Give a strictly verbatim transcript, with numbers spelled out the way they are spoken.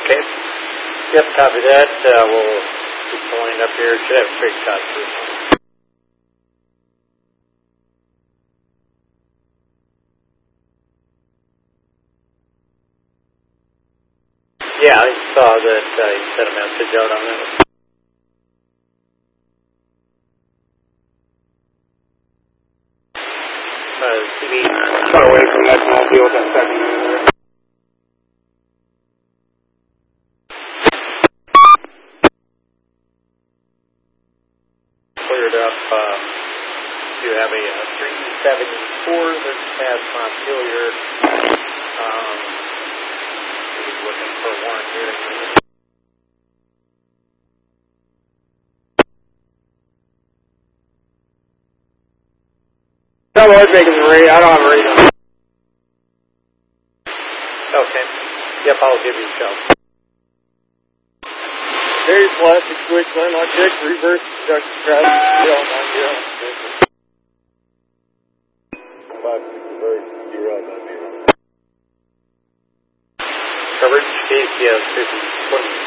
Okay. Yep, copy that. Uh, we'll keep the line up here. Should have a straight shot through. Yeah, I saw that uh, you sent a message out on that. Uh, C B. Far away from that small field, that second there. Cleared up. Uh, you have a uh, three seventy-four that's past Montpelier. Um, he's looking for one here. That was making the read. I don't have a read on it. Okay. Yep, I'll give you a shout. Very plastic switch, line on check, reverse, production crash, zero nine zero. Plastic reverse, zero nine zero. Coverage, K C S fifty, twenty.